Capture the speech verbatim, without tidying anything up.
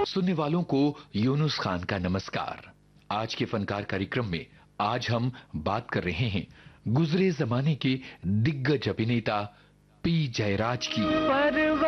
सुनने वालों को यूनुस खान का नमस्कार। आज के फनकार कार्यक्रम में आज हम बात कर रहे हैं गुजरे जमाने के दिग्गज अभिनेता पी जयराज की।